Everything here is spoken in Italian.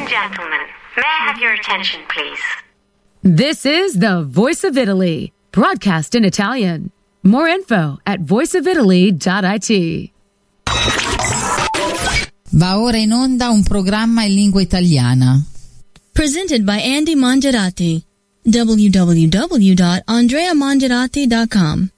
and gentlemen, may I have your attention, please? This is the Voice of Italy, broadcast in Italian. More info at voiceofitaly.it. Va ora in onda un programma in lingua italiana. Presented by Andy Mangerati. www.andreamangerati.com